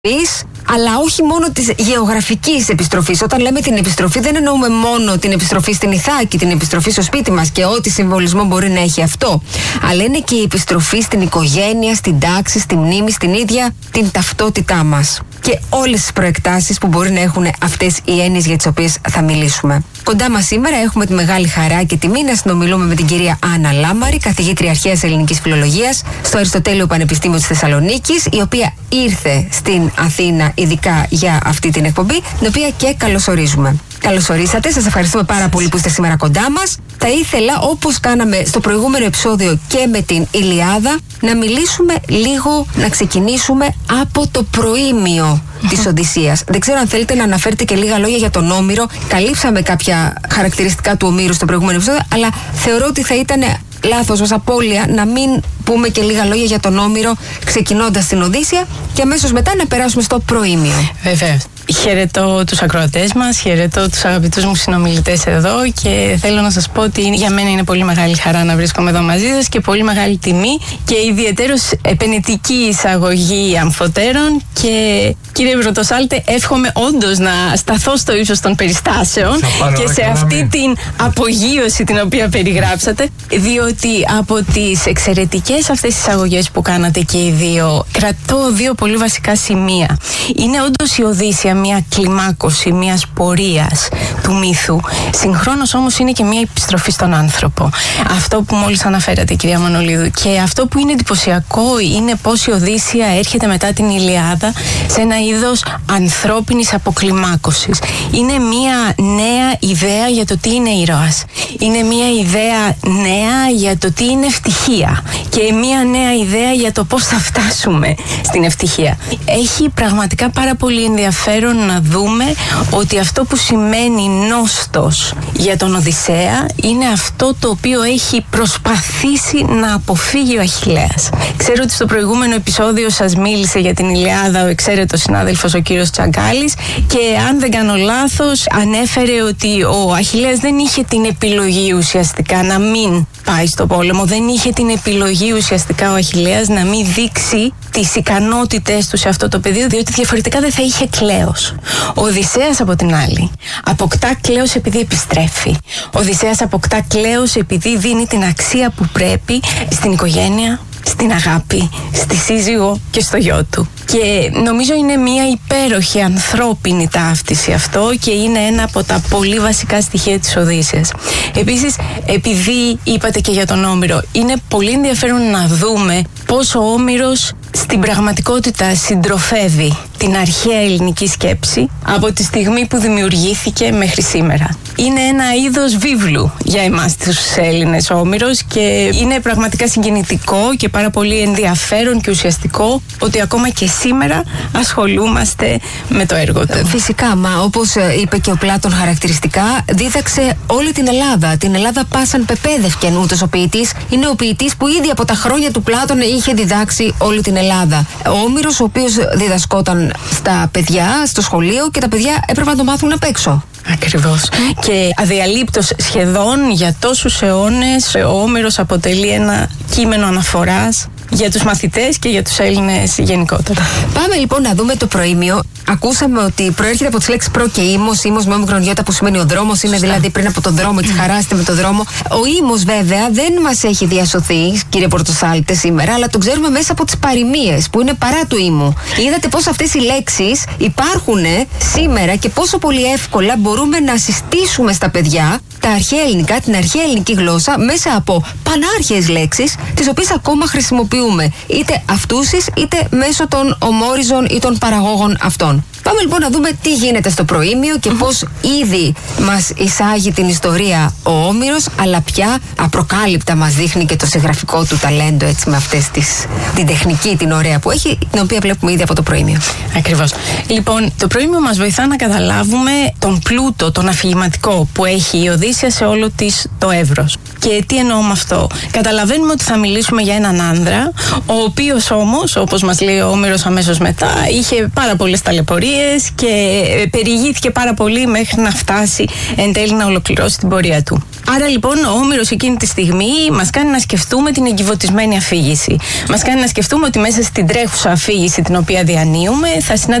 αλλά όχι μόνο της γεωγραφικής επιστροφής. Όταν λέμε την επιστροφή, δεν εννοούμε μόνο την επιστροφή στην Ιθάκη, την επιστροφή στο σπίτι μας και ό,τι συμβολισμό μπορεί να έχει αυτό. Αλλά είναι και η επιστροφή στην οικογένεια, στην τάξη, στη μνήμη, στην ίδια την ταυτότητά μας. Και όλες τις προεκτάσεις που μπορεί να έχουν αυτές οι έννοιες για τις οποίες θα μιλήσουμε. Κοντά μας σήμερα έχουμε τη μεγάλη χαρά και τιμή να συνομιλούμε με την κυρία Άννα Λάμαρη, καθηγήτρια αρχαίας ελληνικής φιλολογίας στο Αριστοτέλειο Πανεπιστήμιο της Θεσσαλονίκης, η οποία ήρθε στην Αθήνα ειδικά για αυτή την εκπομπή, την οποία και καλωσορίζουμε. Καλώς ορίσατε, σας ευχαριστούμε πάρα πολύ που είστε σήμερα κοντά μας. Θα ήθελα, όπως κάναμε στο προηγούμενο επεισόδιο και με την Ηλιάδα, να μιλήσουμε λίγο, να ξεκινήσουμε από το προήμιο της Οδυσσείας. Δεν ξέρω αν θέλετε να αναφέρετε και λίγα λόγια για τον Όμηρο. Καλύψαμε κάποια χαρακτηριστικά του Ομήρου στο προηγούμενο επεισόδιο, αλλά θεωρώ ότι θα ήταν λάθος ως απώλεια να μην πούμε και λίγα λόγια για τον Όμηρο, ξεκινώντας την Οδύσσεια και αμέσως μετά να περάσουμε στο προήμιο. Βεβαίως. Χαιρετώ τους ακροατές μας, χαιρετώ τους αγαπητούς μου συνομιλητές εδώ και θέλω να σας πω ότι για μένα είναι πολύ μεγάλη χαρά να βρίσκομαι εδώ μαζί σας και πολύ μεγάλη τιμή και ιδιαίτερος επενετική εισαγωγή αμφωτέρων και κύριε Πρωτοσάλτε, εύχομαι όντως να σταθώ στο ύψος των περιστάσεων και σε αυτή την απογείωση την οποία περιγράψατε, διότι από τις εξαιρετικές αυτές τις εισαγωγές που κάνατε και οι δύο, κρατώ δύο πολύ βασικά σημεία. Είναι όντως η Οδύσσεια μια κλιμάκωση μιας πορείας του μύθου, συγχρόνως όμως είναι και μια επιστροφή στον άνθρωπο. Αυτό που μόλις αναφέρατε, κυρία Μανολίδου, και αυτό που είναι εντυπωσιακό είναι πως η Οδύσσεια έρχεται μετά την Ηλιάδα σε ένα είδος ανθρώπινης αποκλιμάκωσης. Είναι μια νέα ιδέα για το τι είναι ήρωας. Είναι μια ιδέα νέα για το τι είναι ευτυχία και μια νέα ιδέα για το πώς θα φτάσουμε στην ευτυχία. Έχει πραγματικά πάρα πολύ ενδιαφέρον να δούμε ότι αυτό που σημαίνει νόστος για τον Οδυσσέα είναι αυτό το οποίο έχει προσπαθήσει να αποφύγει ο Αχιλλέας. Ξέρω ότι στο προηγούμενο επεισόδιο σας μίλησε για την Ηλιάδα ο εξαίρετος συνάδελφος ο κύριος Τσαγκάλης και αν δεν κάνω λάθος ανέφερε ότι ο Αχιλλέας δεν είχε την επιλογή ουσιαστικά να μην πάει στο πόλεμο, δεν είχε την επιλογή ουσιαστικά ο Αχιλλέας να μην δείξει τις ικανότητες του σε αυτό το πεδίο, διότι διαφορετικά δεν θα είχε κλέος. Ο Οδυσσέας από την άλλη αποκτά κλέος επειδή επιστρέφει. Ο Οδυσσέας αποκτά κλέος επειδή δίνει την αξία που πρέπει στην οικογένεια, στην αγάπη, στη σύζυγο και στο γιο του. Και νομίζω είναι μια υπέροχη ανθρώπινη ταύτιση αυτό και είναι ένα από τα πολύ βασικά στοιχεία της Οδύσσειας. Επίσης, επειδή είπατε και για τον Όμηρο, είναι πολύ ενδιαφέρον να δούμε πώς ο Όμηρος στην πραγματικότητα συντροφεύει την αρχαία ελληνική σκέψη από τη στιγμή που δημιουργήθηκε μέχρι σήμερα. Είναι ένα είδος βίβλου για εμάς τους Έλληνες ο Όμηρος και είναι πραγματικά συγκινητικό και πάρα πολύ ενδιαφέρον και ουσιαστικό ότι ακόμα και σήμερα ασχολούμαστε με το έργο του. Φυσικά, μα όπως είπε και ο Πλάτων χαρακτηριστικά, δίδαξε όλη την Ελλάδα. Την Ελλάδα πάσαν πεπαίδευκεν ούτως ο ποιητής. Είναι ο ποιητής που ήδη από τα χρόνια του Πλάτωνα είχε διδάξει όλη την Ελλάδα. Ο Όμηρος, ο οποίος διδασκόταν στα παιδιά, στο σχολείο και τα παιδιά έπρεπε να το μάθουν απ' έξω. Ακριβώς. Και αδιαλείπτως σχεδόν για τόσους αιώνες ο Όμηρος αποτελεί ένα κείμενο αναφοράς για τους μαθητές και για τους Έλληνες γενικότερα. Πάμε λοιπόν να δούμε το προήμιο. Ακούσαμε ότι προέρχεται από τις λέξεις προ και ήμος. Ήμος με όμικρον γιώτα που σημαίνει ο δρόμος. Είναι δηλαδή πριν από τον δρόμο, τη χαράστε με τον δρόμο. Ο ήμος βέβαια δεν μας έχει διασωθεί, κύριε Πορτοσάλτε, σήμερα, αλλά τον ξέρουμε μέσα από τις παροιμίες που είναι παρά του ήμου. Είδατε πώς αυτές οι λέξεις υπάρχουν σήμερα και πόσο πολύ εύκολα μπορούμε να συστήσουμε στα παιδιά τα αρχαία ελληνικά, την αρχαία ελληνική γλώσσα μέσα από πανάρχαιες λέξεις, τις οποίες ακόμα χρησιμοποιούμε, είτε αυτούσις είτε μέσω των ομόριζων ή των παραγόγων αυτών. Πάμε λοιπόν να δούμε τι γίνεται στο προήμιο και πώς ήδη μας εισάγει την ιστορία ο Όμηρος, αλλά πια απροκάλυπτα μας δείχνει και το συγγραφικό του ταλέντο, έτσι, με αυτές την τεχνική, την ωραία που έχει, την οποία βλέπουμε ήδη από το προήμιο. Ακριβώς. Λοιπόν, το προήμιο μας βοηθά να καταλάβουμε τον πλούτο, τον αφηγηματικό που έχει η Οδύσσεια σε όλο της το εύρος. Και τι εννοώ με αυτό? Καταλαβαίνουμε ότι θα μιλήσουμε για έναν άνδρα, ο οποίος όμως, όπως μας λέει ο Όμηρος αμέσως μετά, είχε πάρα πολλές ταλαιπωρίες δυσκολίες και περιηγήθηκε πάρα πολύ μέχρι να φτάσει εν τέλει να ολοκληρώσει την πορεία του. Άρα λοιπόν ο Όμηρος εκείνη τη στιγμή μας κάνει να σκεφτούμε την εγκυβωτισμένη αφήγηση. Μας κάνει να σκεφτούμε ότι μέσα στην τρέχουσα αφήγηση την οποία διανύουμε θα συναντήσουμε